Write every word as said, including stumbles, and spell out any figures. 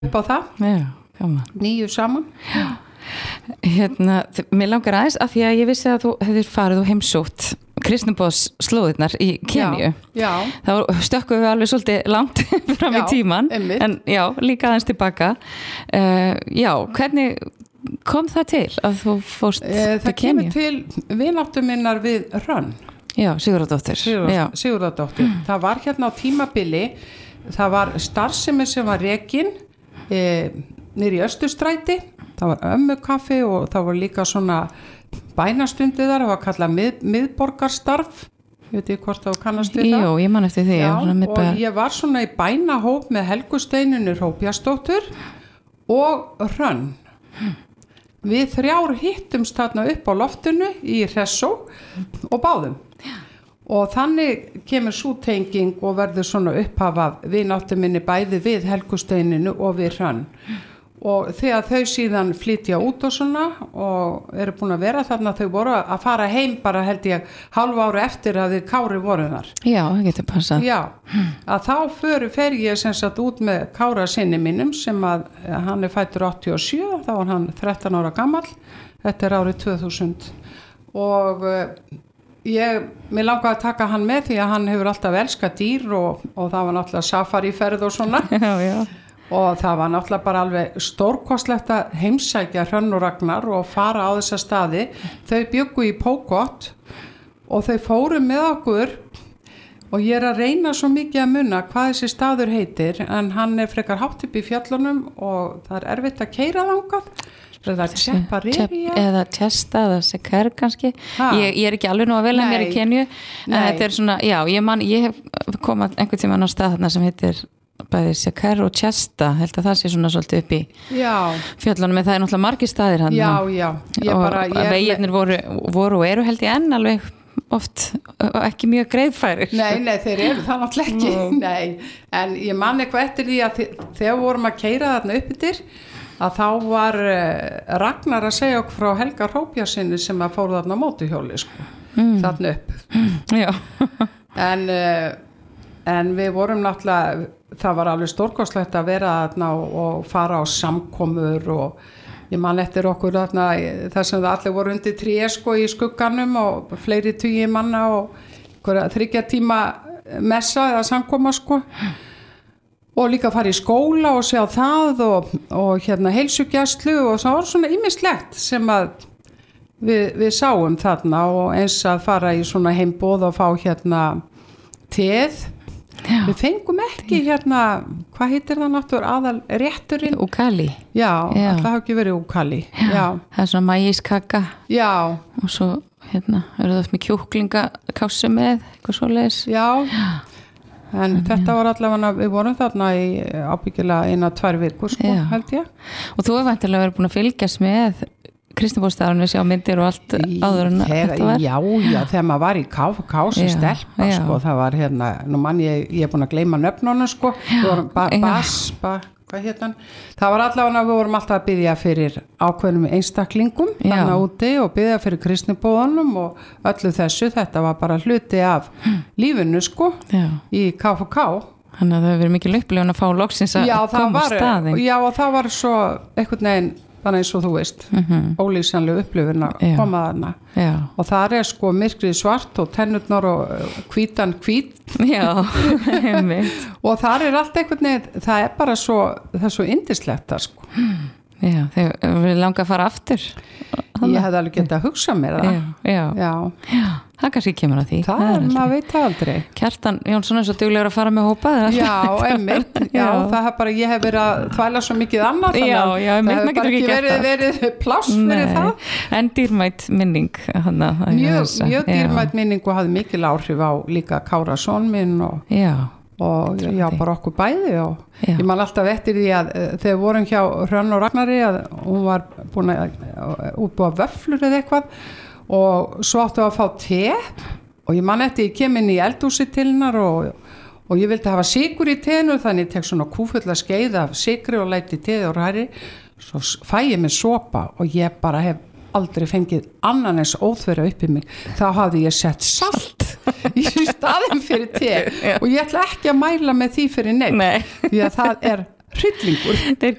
upp á það. Já, gaman. Níu saman. Já. Hérna, mér langar aðeins að því að ég vissi að þú hefðir farið og heimsótt kristnubóðs slóðirnar í Keníu. Já, já. Þá stökkum við alveg svolítið langt fram í tíman, einmitt. En já, líka aðeins tilbaka. Uh, já, hvernig kom það til að þú fórst e, til Keníu? Það kemur til vináttu minnar við Hrönn. Já, Sigurðardóttir. Sigurðardóttir. Sigurðardóttir. Mm. Það var hérna á tímabili, það var starfsemi sem var rekin e, niður í Östurstræti. Það var ömmukaffi og það var líka svona bænastundu þar, það var kallað mið, miðborgarstarf, ég veit ekki hvort það kannast við það. Jú, ég man eftir því. Já, já, og bara... ég var svona í bænahóp með Helgu Steinunni Hróbjartsdóttur og Hrönn. Hmm. Við þrjár hittumst þarna upp á loftinu í Hressó og báðum. Og þannig kemur sú tenging og verður svona upphafað vináttu minni bæði við Helgu Steinunni og við Hrönn. Og þegar þau síðan flytja út og svona og eru búin að vera þarna, þau voru að fara heim bara held ég hálfa ára eftir að þau Kári voru þar. Já, það getur passað. Já, að þá fyrir, fer ég sem sagt út með Kára sinni mínum sem að hann er fæddur áttatíu og sjö, þá var hann þrettán ára gamall, þetta er árið tvö þúsund og ég, mér langaði að taka hann með því að hann hefur alltaf elskað dýr og, og það var náttúrulega safariferð og svona. Já, já. Og það var náttúrulega bara alveg stórkostlegt að heimsækja Hrönn og Ragnar og fara á þessa staði. Þau bjuggu í Pógott og þau fóru með okkur og ég er að reyna svo mikið að muna hvað þessi staður heitir en hann er frekar hátt upp í fjöllunum og það er erfitt að keyra þangað. Það er Tsepareria. Eða Testa eða Seker kannski. Ég, ég er ekki alveg nú að velja mér í Keníu en þetta er svona, já, ég, man, ég hef komað einhvern tímann á stað þarna sem heitir bæði Seker og Chesta, held að það sé svona svolítið upp í já. Fjöllunum en það er náttúrulega margir staðir hann já, já. Ég og bara, ég veginir voru, voru og eru held ég enn alveg oft ekki mjög greiðfærir. Nei, nei, þeir eru það náttúrulega ekki mm. Nei, en ég man eitthvað eftir því að þegar við vorum að keyra þarna upp yfir að þá var Ragnar að segja okkur frá Helga Hróbjartsinni sem að fóru þarna á mótuhjóli sko, mm. þarna upp mm. Já en, en við vorum náttúrulega það var alveg stórkostlegt að vera þarna og, og fara á samkomur og ég man eftir okkur þarna þar sem það allir voru undir tré sko í skugganum og fleiri tugi manna og þriggja tíma messa eða samkoma sko og líka fara í skóla og sjá það og, og hérna heilsugjæslu og það var svona ýmislegt sem að við, við sáum þarna og eins að fara í svona heimboð og fá hérna teð. Já. Við fengum ekki hérna, hvað heitir það náttúrulega aðal rétturinn? Úkali. Já, Já. Það hafa ekki verið úkali. Já. Já. Það er svona maískaka. Já. Og svo hérna, eru það með kjúklingakássu með, eitthvað svoleiðis. Já. Já. En Já. Þetta var allavega, við vorum þarna í ábyggilega eina, tvær vikur sko, Já. Held ég. Og þú hefur vantilega verið búin að fylgjast með kristnibóðstafan við sjá myndir og allt áður en þetta var já, já, þegar maður var í K F K sem stelpa sko, það var hérna, nú mann ég ég er búin að gleyma nöfnunum sko við vorum ba, bas, ba, hvað hétt hann það var allavega, við vorum alltaf að biðja fyrir ákveðnum einstaklingum þarna úti og biðja fyrir kristnibóðunum og öllu þessu, þetta var bara hluti af lífinu sko já. Í K F K þannig að það hefur verið mikil upplifun að fá loksins að koma á staðinn já, og það var svo einhvern veginn þannig eins og þú veist mm-hmm. ólýsanlega upplifun að koma þarna já. Og það er sko myrkrið svart og tennurnar og hvítan hvít já, einmitt og það er allt einhvern veginn það er bara svo, það er svo yndislegt sko. Já, þegar við langa að fara aftur ég hefði alveg getað að hugsa mér það já, já. Já. Já, það kannski kemur að því það, það er, maður veit það aldrei Kjartan Jónsson er svo duglegur að fara með hópa já, einmitt, já, það er bara ég hef verið að þvæla svo mikið annað já, já, það hefur bara ekki verið, verið pláss fyrir það en dýrmætt minning hana, mjög, mjög dýrmætt minning og hafði mikil áhrif á líka Kára son minn og já og já, bara okkur bæði og já. Ég man alltaf eftir því að þegar vorum hjá Hrönn og Ragnari að hún var búin að útbúa vöfflur eða eitthvað og svo áttu að fá te og ég man eftir ég kem inn í eldhúsi til hennar og, og ég vildi hafa sykur í teinu þannig ég tek svona kúfulla skeið af sykri og læti teið og ræri svo fæ ég mér sopa og ég bara hef aldrei fengið annan eins óþverja upp í mig þá hafði ég sett salt í staðinn fyrir te og ég ætla ekki að mæla með því fyrir neitt Nei. því að það er hryllingur. Þeir